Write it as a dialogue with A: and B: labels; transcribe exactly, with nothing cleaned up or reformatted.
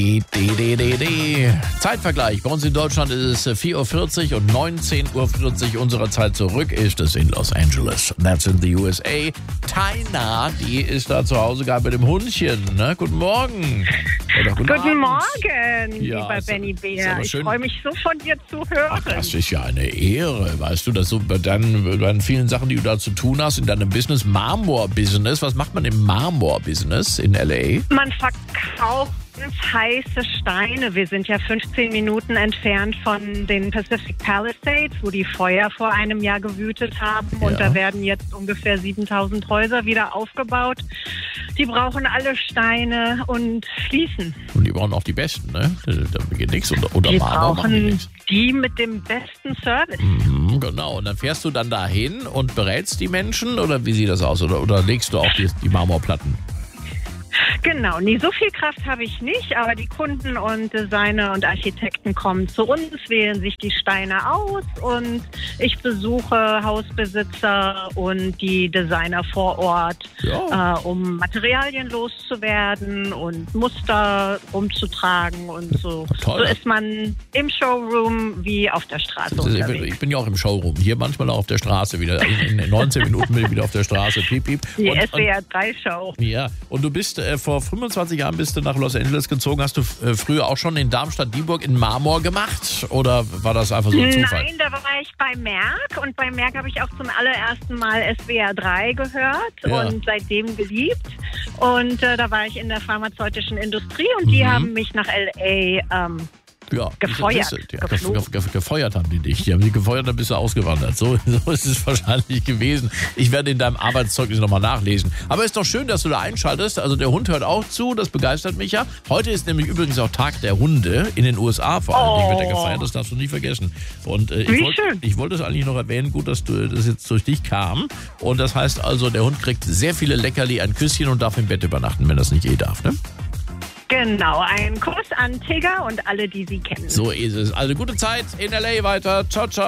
A: Die, die, die, die, die. Zeitvergleich. Bei uns in Deutschland ist es vier Uhr vierzig und neunzehn Uhr vierzig unserer Zeit zurück ist es in Los Angeles. That's in the U S A. Taina, die ist da zu Hause gerade mit dem Hundchen. Ne? Guten Morgen. Oder guten
B: Guten
A: Abend.
B: Morgen,
A: Ja,
B: lieber
A: ist-
B: Benny
A: ist
B: Bär.
A: aber
B: Ich
A: schön.
B: freue mich so von dir zu hören.
A: Ach, das ist ja eine Ehre, weißt du, dass du bei deinen, bei deinen vielen Sachen, die du da zu tun hast, in deinem Business, Marmor-Business, was macht man im Marmor-Business in L A?
B: Man verkauft ganz heiße Steine. Wir sind ja fünfzehn Minuten entfernt von den Pacific Palisades, wo die Feuer vor einem Jahr gewütet haben. Und
A: Ja.
B: da werden jetzt ungefähr siebentausend Häuser wieder aufgebaut. Die brauchen alle Steine und Fliesen.
A: Und die brauchen auch die besten, ne? Da geht nichts unter, unter
B: Die
A: Marmor machen die
B: brauchen
A: nichts.
B: die mit dem besten Service.
A: Mhm, genau, und dann fährst du dann dahin und berätst die Menschen oder wie sieht das aus? Oder, oder legst du auch die, die Marmorplatten?
B: Genau, nee, so viel Kraft habe ich nicht, aber die Kunden und Designer und Architekten kommen zu uns, wählen sich die Steine aus und ich besuche Hausbesitzer und die Designer vor Ort,
A: Ja.
B: äh, um Materialien loszuwerden und Muster umzutragen und so.
A: Toll.
B: So ist man im Showroom wie auf der Straße
A: Ich bin,
B: unterwegs.
A: ich bin ja auch im Showroom, hier manchmal auch auf der Straße wieder. In, in neunzehn Minuten bin ich wieder auf der Straße. Piep, piep.
B: Die
A: Und-
B: S W R drei Show.
A: Ja, und du bist äh, vor fünfundzwanzig Jahren bist du nach Los Angeles gezogen. Hast du äh, früher auch schon in Darmstadt-Dieburg in Marmor gemacht? Oder war das einfach so ein Zufall?
B: Nein, da war ich bei Merck und bei Merck habe ich auch zum allerersten Mal S W R drei gehört
A: Ja.
B: und seitdem geliebt. Und äh, da war ich in der pharmazeutischen Industrie und die
A: Mhm.
B: haben mich nach L A ähm,
A: Ja,
B: Gefeuert.
A: siehst du, Ja, gef
B: Geflogen.
A: gef gef gefeuert haben die dich. Die haben dich gefeuert, dann bist du ausgewandert. So, so ist es wahrscheinlich gewesen. Ich werde in deinem Arbeitszeugnis nochmal nachlesen. Aber ist doch schön, dass du da einschaltest. Also der Hund hört auch zu, das begeistert mich ja. Heute ist nämlich übrigens auch Tag der Hunde in den U S A vor allem.
B: Oh.
A: Wird der gefeiert, das darfst du nicht vergessen. Und äh, ich
B: Wie
A: wollte
B: schön.
A: ich wollte es eigentlich noch erwähnen, gut, dass du das jetzt durch dich kam. Und das heißt also, der Hund kriegt sehr viele Leckerli, ein Küsschen und darf im Bett übernachten, wenn das nicht eh darf, ne?
B: genau, ein Kuss an Tigger und alle, die sie kennen.
A: So ist es. Also gute Zeit in L A weiter. Ciao, ciao.